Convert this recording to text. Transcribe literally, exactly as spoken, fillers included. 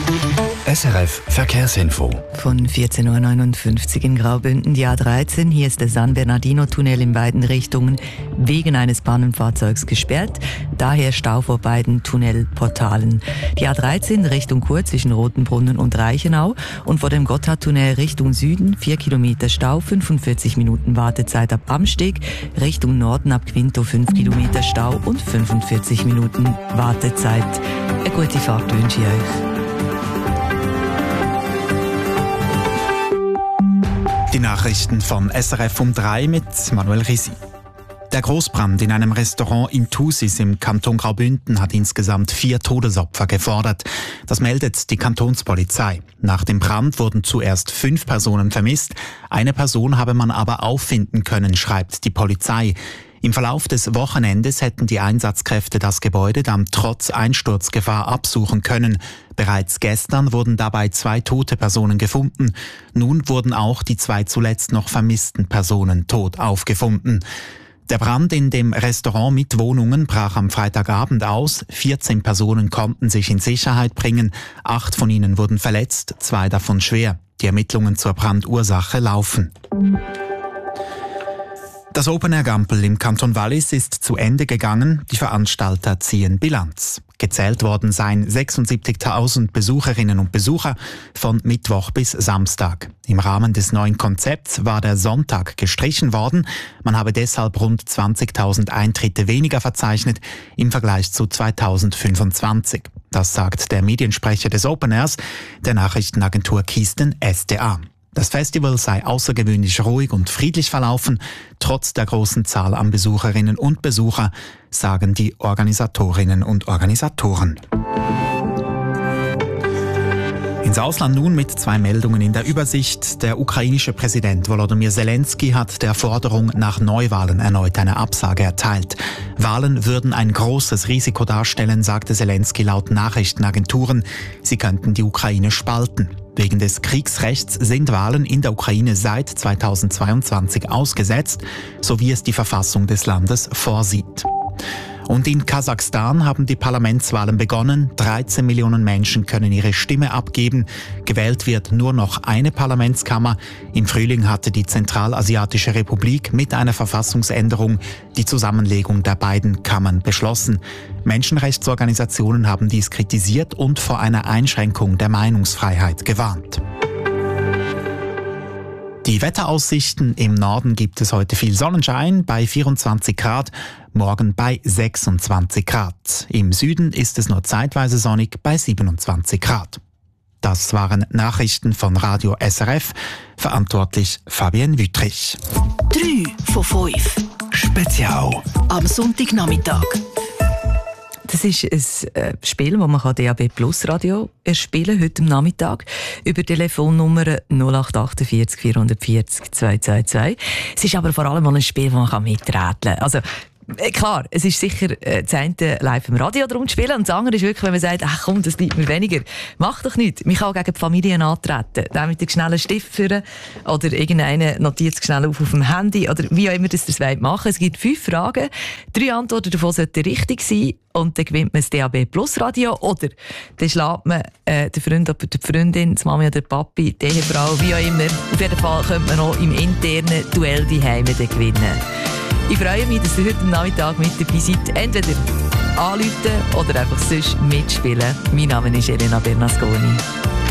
S R F Verkehrsinfo. Von vierzehn Uhr neunundfünfzig in Graubünden, die A dreizehn. Hier ist der San Bernardino-Tunnel in beiden Richtungen wegen eines Pannenfahrzeugs gesperrt. Daher Stau vor beiden Tunnelportalen. Die A dreizehn Richtung Chur zwischen Rotenbrunnen und Reichenau und vor dem Gotthardtunnel Richtung Süden vier Kilometer Stau, fünfundvierzig Minuten Wartezeit ab Amsteg. Richtung Norden ab Quinto fünf Kilometer Stau und fünfundvierzig Minuten Wartezeit. Eine gute Fahrt wünsche ich euch. Die Nachrichten von S R F um drei mit Manuel Risi. Der Großbrand in einem Restaurant in Thusis im Kanton Graubünden hat insgesamt vier Todesopfer gefordert. Das meldet die Kantonspolizei. Nach dem Brand wurden zuerst fünf Personen vermisst. Eine Person habe man aber auffinden können, schreibt die Polizei. Im Verlauf des Wochenendes hätten die Einsatzkräfte das Gebäude dann trotz Einsturzgefahr absuchen können. Bereits gestern wurden dabei zwei tote Personen gefunden. Nun wurden auch die zwei zuletzt noch vermissten Personen tot aufgefunden. Der Brand in dem Restaurant mit Wohnungen brach am Freitagabend aus. vierzehn Personen konnten sich in Sicherheit bringen. Acht von ihnen wurden verletzt, zwei davon schwer. Die Ermittlungen zur Brandursache laufen. Das Open Air Gampel im Kanton Wallis ist zu Ende gegangen. Die Veranstalter ziehen Bilanz. Gezählt worden seien sechsundsiebzigtausend Besucherinnen und Besucher von Mittwoch bis Samstag. Im Rahmen des neuen Konzepts war der Sonntag gestrichen worden. Man habe deshalb rund zwanzigtausend Eintritte weniger verzeichnet im Vergleich zu zweitausendfünfundzwanzig. Das sagt der Mediensprecher des Open Airs der Nachrichtenagentur Kisten S D A. Das Festival sei außergewöhnlich ruhig und friedlich verlaufen, trotz der großen Zahl an Besucherinnen und Besucher, sagen die Organisatorinnen und Organisatoren. Ins Ausland nun mit zwei Meldungen in der Übersicht. Der ukrainische Präsident Volodymyr Zelensky hat der Forderung nach Neuwahlen erneut eine Absage erteilt. Wahlen würden ein großes Risiko darstellen, sagte Zelensky laut Nachrichtenagenturen. Sie könnten die Ukraine spalten. Wegen des Kriegsrechts sind Wahlen in der Ukraine seit zweitausendzweiundzwanzig ausgesetzt, so wie es die Verfassung des Landes vorsieht. Und in Kasachstan haben die Parlamentswahlen begonnen. dreizehn Millionen Menschen können ihre Stimme abgeben. Gewählt wird nur noch eine Parlamentskammer. Im Frühling hatte die Zentralasiatische Republik mit einer Verfassungsänderung die Zusammenlegung der beiden Kammern beschlossen. Menschenrechtsorganisationen haben dies kritisiert und vor einer Einschränkung der Meinungsfreiheit gewarnt. Die Wetteraussichten: im Norden gibt es heute viel Sonnenschein bei vierundzwanzig Grad, morgen bei sechsundzwanzig Grad. Im Süden ist es nur zeitweise sonnig bei siebenundzwanzig Grad. Das waren Nachrichten von Radio S R F, verantwortlich Fabienne Wüttrich. drei von fünf. Spezial. Am Sonntagnachmittag. Das ist ein äh, Spiel, das man D A B Plus Radio erspielen heute am Nachmittag über Telefonnummer null acht acht vier vier vier vier zwei zwei zwei. Es ist aber vor allem auch ein Spiel, das man miträtseln kann. Also, äh, klar, es ist sicher äh, das eine live im Radio darum zu spielen und das andere ist wirklich, wenn man sagt, ach komm, das liegt mir weniger. Mach doch nichts. Man kann auch gegen die Familien antreten. Der mit dem schnellen Stift führen oder irgendeiner notiert es schnell auf auf dem Handy oder wie auch immer das das wollt machen. Es gibt fünf Fragen. Drei Antworten davon sollten richtig sein. Und dann gewinnt man das D A B Plus Radio oder dann schlägt man äh, den Freund oder die Freundin, die Mami oder Papi, die Ehefrau, wie auch immer. Auf jeden Fall könnte man auch im internen Duell die Heime gewinnen. Ich freue mich, dass ihr heute Nachmittag mit dabei seid. Entweder anrufen oder einfach sonst mitspielen. Mein Name ist Elena Bernasconi.